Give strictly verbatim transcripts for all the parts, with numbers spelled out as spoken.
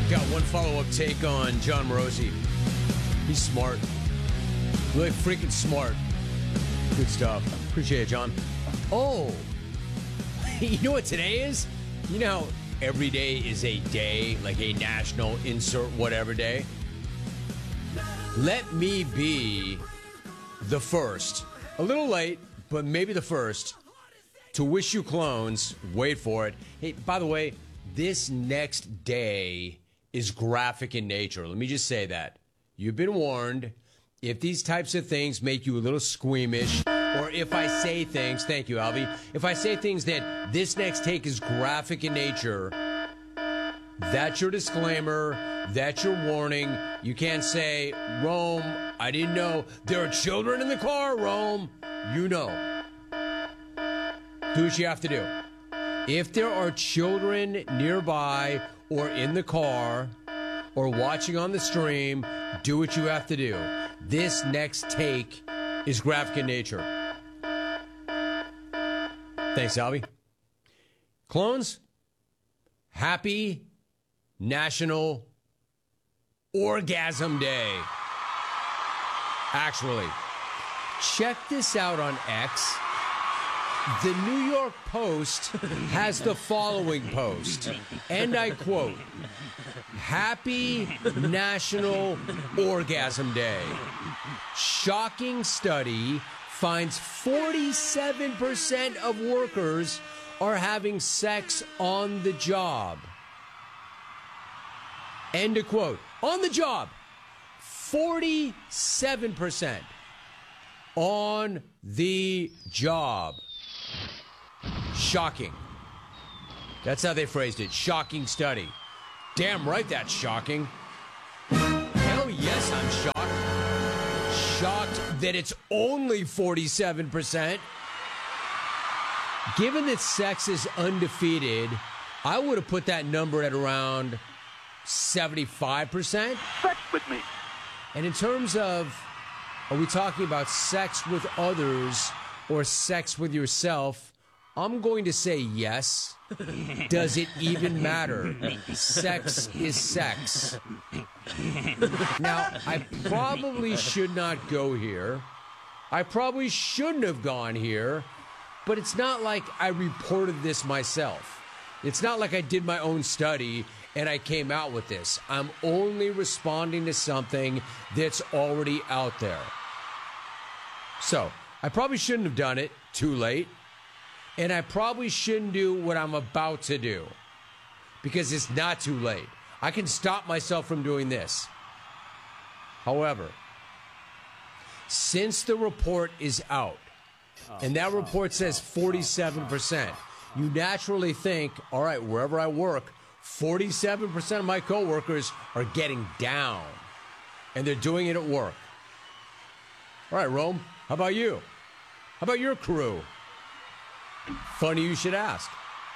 Got one follow-up take on John Morosi. He's smart. Really freaking smart. Good stuff. Appreciate it, John. Oh, you know what today is? You know how every day is a day, like a national insert whatever day? Let me be the first, a little late, but maybe the first, to wish you clones, wait for it. Hey, by the way, this next day is graphic in nature. Let me just say that. You've been warned. If these types of things make you a little squeamish, or if I say things, thank you, Alvy, if I say things that this next take is graphic in nature, that's your disclaimer. That's your warning. You can't say, Rome, I didn't know. There are children in the car, Rome. You know. Do what you have to do. If there are children nearby or in the car or watching on the stream, do what you have to do. This next take is graphic in nature. Thanks, Albie. Clones, happy National Orgasm Day. Actually, check this out on X. The New York Post has the following post, and I quote, Happy National Orgasm Day. Shocking study finds forty-seven percent of workers are having sex on the job. End of quote. On the job, forty-seven percent on the job. Shocking. That's how they phrased it. Shocking study. Damn right that's shocking. Hell yes, I'm shocked. Shocked that it's only forty-seven percent. Given that sex is undefeated, I would have put that number at around seventy-five percent. Sex with me. And in terms of, are we talking about sex with others or sex with yourself? I'm going to say yes. Does it even matter? Sex is sex. Now, I probably should not go here. I probably shouldn't have gone here. But it's not like I reported this myself. It's not like I did my own study and I came out with this. I'm only responding to something that's already out there. So, I probably shouldn't have done it. Too late. And I probably shouldn't do what I'm about to do. Because it's not too late. I can stop myself from doing this. However, since the report is out, and that report says forty-seven percent, you naturally think, all right, wherever I work, forty-seven percent of my coworkers are getting down. And they're doing it at work. All right, Rome, how about you? How about your crew? Funny you should ask.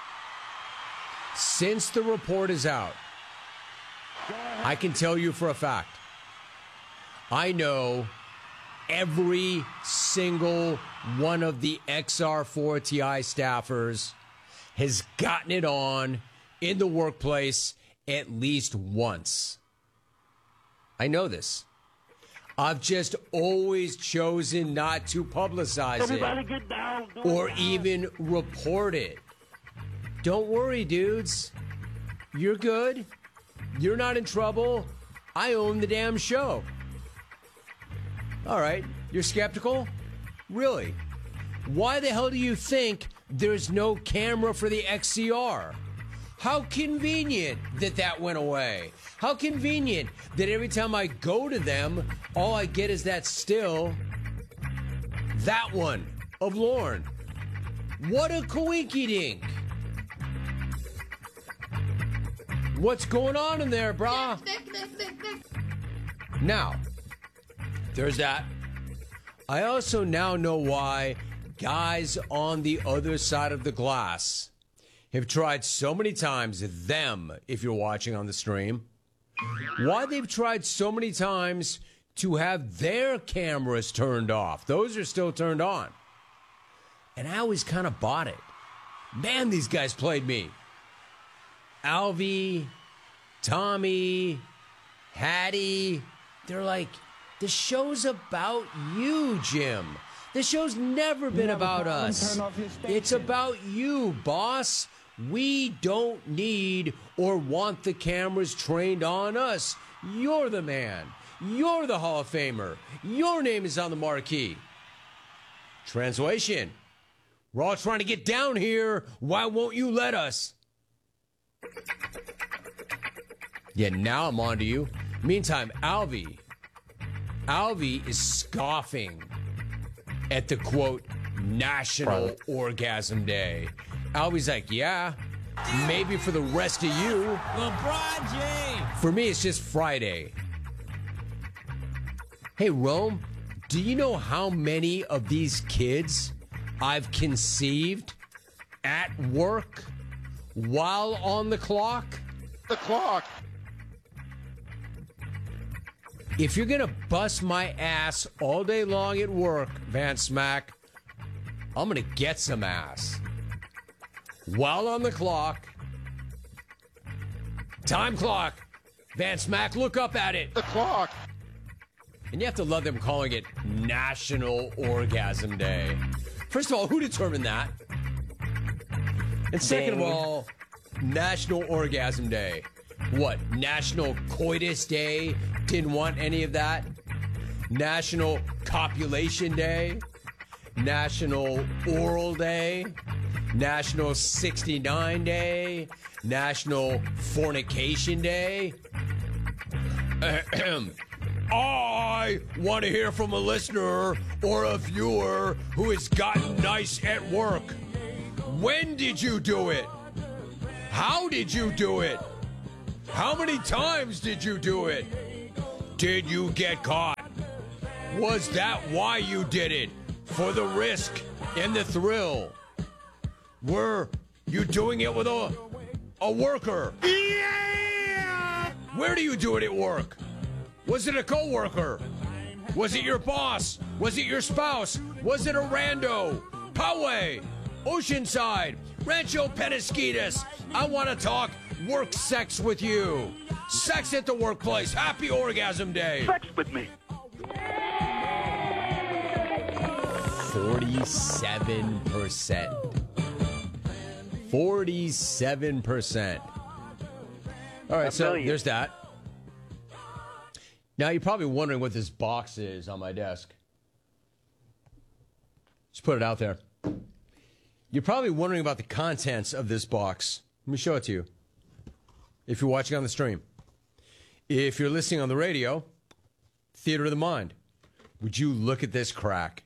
Since the report is out, I can tell you for a fact, I know every single one of the X R four T I staffers has gotten it on in the workplace at least once. I know this. I've just always chosen not to publicize Everybody it get down, do or it now. even report it. Don't worry, dudes. You're good. You're not in trouble. I own the damn show. All right, you're skeptical? Really? Why the hell do you think there's no camera for the X C R? How convenient that that went away. How convenient that every time I go to them, all I get is that still, that one of Lorne. What a coinky-dink. What's going on in there, brah? Now, there's that. I also now know why guys on the other side of the glass have tried so many times, them, if you're watching on the stream, why they've tried so many times to have their cameras turned off. Those are still turned on. And I always kind of bought it. Man, these guys played me. Alvy, Tommy, Hattie, they're like, the show's about you, Jim. The show's never been about us. It's about you, boss. We don't need or want the cameras trained on us. You're the man. You're the Hall of Famer. Your name is on the marquee. Translation. We're all trying to get down here. Why won't you let us? Yeah, now I'm on to you. Meantime, Alvy. Alvy is scoffing at the, quote, National Orgasm Day. Alvy's like, yeah, maybe for the rest of you. LeBron James. For me, it's just Friday. Hey, Rome, do you know how many of these kids I've conceived at work while on the clock? The clock. If you're going to bust my ass all day long at work, Van Smack, I'm going to get some ass. While on the clock, time clock, Van Smack, look up at it. The clock. And you have to love them calling it National Orgasm Day. First of all, who determined that? And second Dang. of all, National Orgasm Day. What, National Coitus Day? Didn't want any of that? National Copulation Day? National Oral Day? National sixty-nine Day? National Fornication Day? I want to hear from a listener or a viewer who has gotten nice at work. When did you do it? How did you do it? How many times did you do it? Did you get caught? Was that why you did it? For the risk and the thrill? Were you doing it with a, a worker? Yeah! Where do you do it at work? Was it a coworker? Was it your boss? Was it your spouse? Was it a rando? Poway, Oceanside, Rancho Penasquitos. I want to talk work sex with you. Sex at the workplace. Happy Orgasm Day. Sex with me. forty-seven percent. forty-seven percent. All right, so there's that. Now, you're probably wondering what this box is on my desk. Just put it out there. You're probably wondering about the contents of this box. Let me show it to you. If you're watching on the stream. If you're listening on the radio, Theater of the Mind. Would you look at this crack?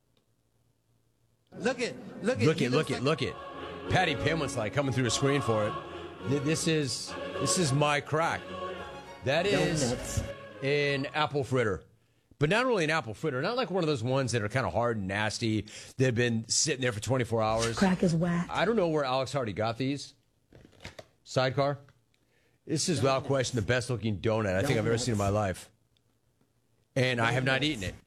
Look it, look it, Look it, look it, look it. Patty Pimlin's like coming through a screen for it. Th- This is this is my crack. That is Donuts. an apple fritter. But not only an apple fritter, not like one of those ones that are kind of hard and nasty that have been sitting there for twenty-four hours. Crack is whack. I don't know where Alex Hardy got these. Sidecar. This is without question the best looking donut I think I've ever seen in my life. And I have not eaten it.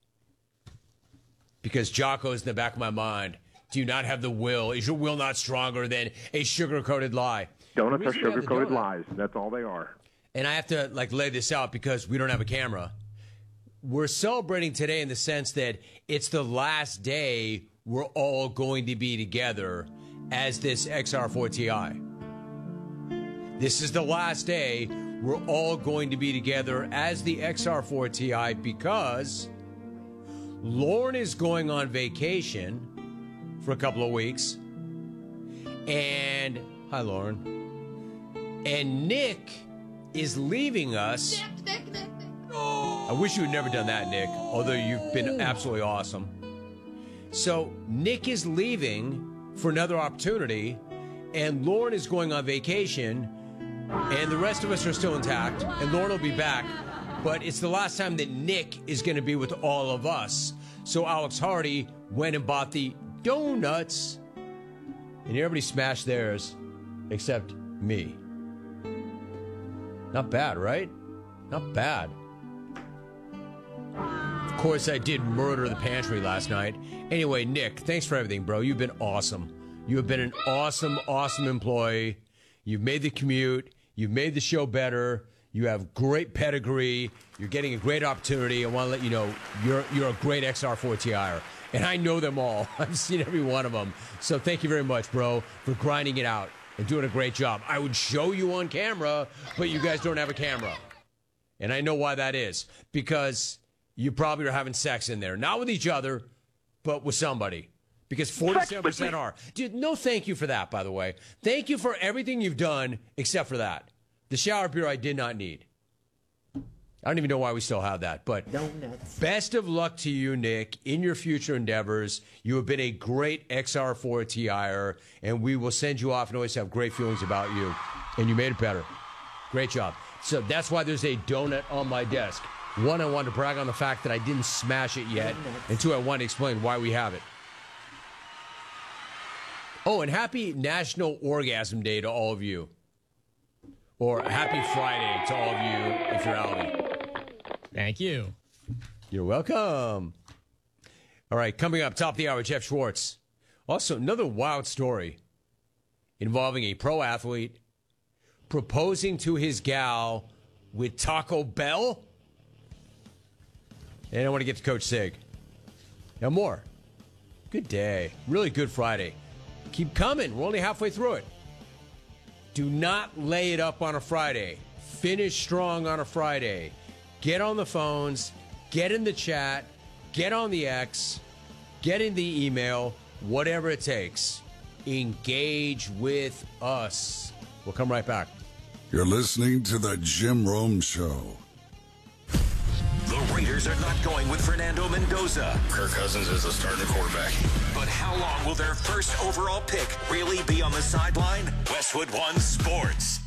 Because Jocko's in the back of my mind. Do you not have the will? Is your will not stronger than a sugar-coated lie? Donuts The are reason we have the sugar-coated donut- lies. That's all they are. And I have to like lay this out because we don't have a camera. We're celebrating today in the sense that it's the last day we're all going to be together as this X R four T I. This is the last day we're all going to be together as the X R four T I because Lauren is going on vacation for a couple of weeks. And, hi, Lauren. And Nick is leaving us. Nick, Nick, Nick. I wish you had never done that, Nick, although you've been absolutely awesome. So, Nick is leaving for another opportunity, and Lauren is going on vacation, and the rest of us are still intact, and Lauren will be back. But it's the last time that Nick is going to be with all of us. So, Alex Hardy went and bought the donuts, and everybody smashed theirs except me. Not bad, right? Not bad. Of course, I did murder the pantry last night. Anyway, Nick, thanks for everything, bro. You've been awesome. You have been an awesome, awesome employee. You've made the commute. You've made the show better. You have great pedigree. You're getting a great opportunity. I want to let you know you're you're a great X R four Ti-er. And I know them all. I've seen every one of them. So thank you very much, bro, for grinding it out and doing a great job. I would show you on camera, but you guys don't have a camera. And I know why that is. Because you probably are having sex in there. Not with each other, but with somebody. Because forty-seven percent are. Dude, no thank you for that, by the way. Thank you for everything you've done except for that. The shower bureau I did not need. I don't even know why we still have that. But Donuts. Best of luck to you, Nick, in your future endeavors. You have been a great X R four Ti-er, and we will send you off and always have great feelings about you. And you made it better. Great job. So that's why there's a donut on my desk. One, I wanted to brag on the fact that I didn't smash it yet. And two, I wanted to explain why we have it. Oh, and happy National Orgasm Day to all of you. Or happy Friday to all of you if you're Alvin. Thank you. You're welcome. All right, coming up, top of the hour, Jeff Schwartz. Also, another wild story involving a pro athlete proposing to his gal with Taco Bell. And I want to get to Coach Sig. Now, more. Good day. Really good Friday. Keep coming. We're only halfway through it. Do not lay it up on a Friday. Finish strong on a Friday. Get on the phones. Get in the chat. Get on the X. Get in the email. Whatever it takes. Engage with us. We'll come right back. You're listening to the Jim Rome Show. The Raiders are not going with Fernando Mendoza. Kirk Cousins is the starting quarterback. But how long will their first overall pick really be on the sideline? Westwood One Sports.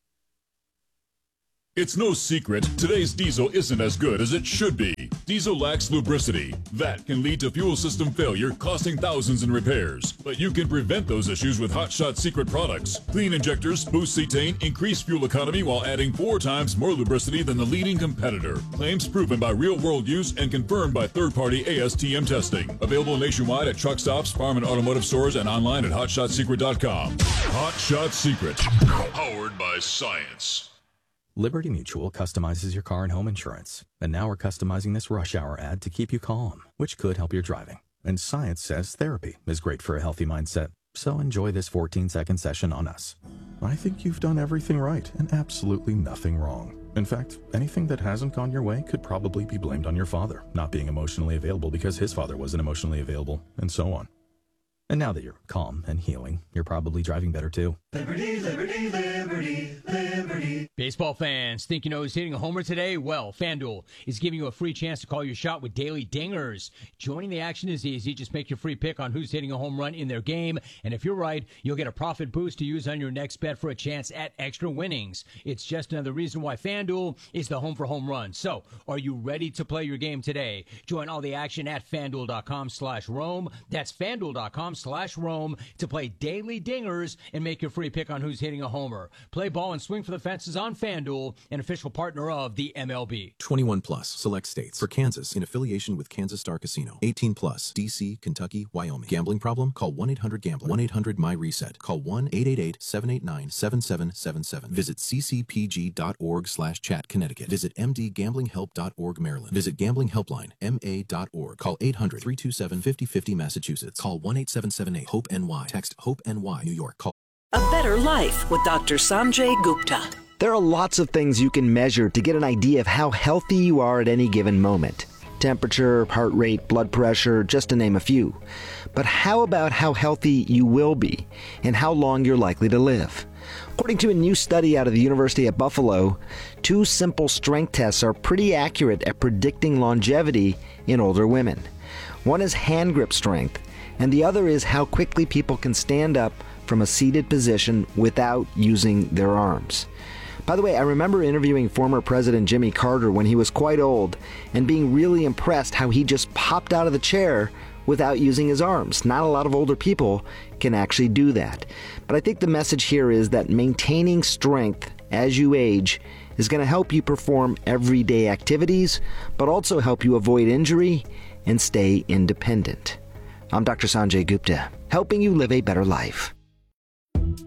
It's no secret, today's diesel isn't as good as it should be. Diesel lacks lubricity. That can lead to fuel system failure, costing thousands in repairs. But you can prevent those issues with Hot Shot Secret products. Clean injectors, boost cetane, increase fuel economy while adding four times more lubricity than the leading competitor. Claims proven by real-world use and confirmed by third-party A S T M testing. Available nationwide at truck stops, farm and automotive stores, and online at hot shot secret dot com. Hot Shot Secret. Powered by science. Liberty Mutual customizes your car and home insurance. And now we're customizing this rush hour ad to keep you calm, which could help your driving. And science says therapy is great for a healthy mindset. So enjoy this fourteen-second session on us. I think you've done everything right and absolutely nothing wrong. In fact, anything that hasn't gone your way could probably be blamed on your father, not being emotionally available because his father wasn't emotionally available, and so on. And now that you're calm and healing, you're probably driving better too. Liberty, liberty, liberty, liberty. Baseball fans, think you know who's hitting a homer today? Well, FanDuel is giving you a free chance to call your shot with daily dingers. Joining the action is easy. Just make your free pick on who's hitting a home run in their game. And if you're right, you'll get a profit boost to use on your next bet for a chance at extra winnings. It's just another reason why FanDuel is the home for home runs. So, are you ready to play your game today? Join all the action at FanDuel.com slash Rome. That's FanDuel.com slash Rome to play daily dingers and make your free pick on who's hitting a homer. Play ball and swing for the fences on FanDuel, an official partner of the M L B. twenty-one plus, select states. For Kansas, in affiliation with Kansas Star Casino. eighteen plus, D C, Kentucky, Wyoming. Gambling problem? Call one eight hundred gambler. one eight hundred my reset. Call one eight eight eight, seven eight nine, seven seven seven seven. Visit c c p g dot org slash chat Connecticut. Visit m d gambling help dot org Maryland. Visit Gambling Helpline, m a dot org. Call eight hundred, three two seven, five zero five zero Massachusetts. Call one eight seven seven eight, hope N Y. Text HOPE N Y, New York. Call A Better Life with Doctor Sanjay Gupta. There are lots of things you can measure to get an idea of how healthy you are at any given moment. Temperature, heart rate, blood pressure, just to name a few. But how about how healthy you will be and how long you're likely to live? According to a new study out of the University at Buffalo, two simple strength tests are pretty accurate at predicting longevity in older women. One is hand grip strength, and the other is how quickly people can stand up from a seated position without using their arms. By the way, I remember interviewing former President Jimmy Carter when he was quite old and being really impressed how he just popped out of the chair without using his arms. Not a lot of older people can actually do that. But I think the message here is that maintaining strength as you age is going to help you perform everyday activities, but also help you avoid injury and stay independent. I'm Doctor Sanjay Gupta, helping you live a better life.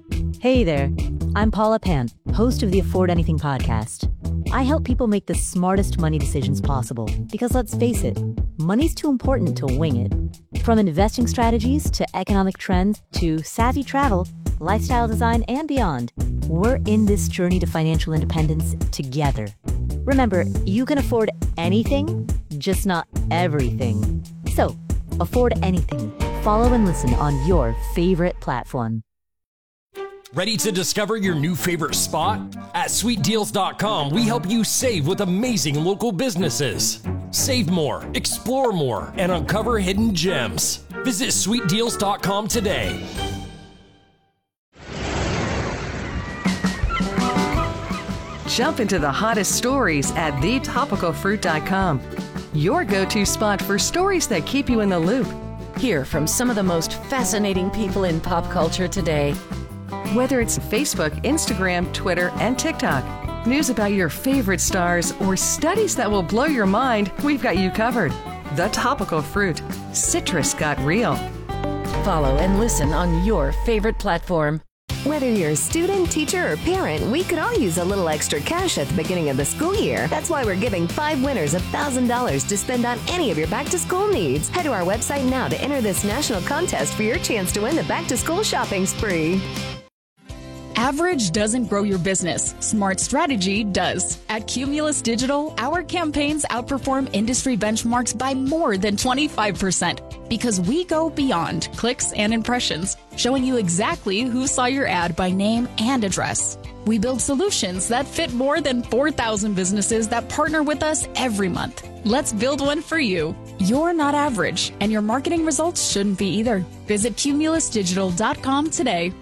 Hey there, I'm Paula Pant, host of the Afford Anything podcast. I help people make the smartest money decisions possible because let's face it, money's too important to wing it. From investing strategies to economic trends to savvy travel, lifestyle design, and beyond, we're in this journey to financial independence together. Remember, you can afford anything, just not everything. So, afford anything. Follow and listen on your favorite platform. Ready to discover your new favorite spot? At sweet deals dot com, we help you save with amazing local businesses. Save more, explore more, and uncover hidden gems. Visit sweet deals dot com today. Jump into the hottest stories at the topical fruit dot com. Your go-to spot for stories that keep you in the loop. Hear from some of the most fascinating people in pop culture today. Whether it's Facebook, Instagram, Twitter, and TikTok, news about your favorite stars, or studies that will blow your mind, we've got you covered. The Topical Fruit. Citrus got real. Follow and listen on your favorite platform. Whether you're a student, teacher, or parent, we could all use a little extra cash at the beginning of the school year. That's why we're giving five winners one thousand dollars to spend on any of your back-to-school needs. Head to our website now to enter this national contest for your chance to win the back-to-school shopping spree. Average doesn't grow your business. Smart strategy does. At Cumulus Digital, our campaigns outperform industry benchmarks by more than twenty-five percent because we go beyond clicks and impressions, showing you exactly who saw your ad by name and address. We build solutions that fit more than four thousand businesses that partner with us every month. Let's build one for you. You're not average, and your marketing results shouldn't be either. Visit cumulus digital dot com today.